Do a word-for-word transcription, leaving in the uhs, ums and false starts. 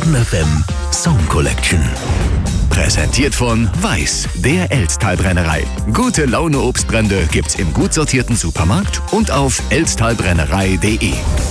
Fun F M Song Collection. Präsentiert von Weiß, der Elztal-Brennerei. Gute Laune Obstbrände gibt's im gut sortierten Supermarkt und auf elztalbrennerei punkt de.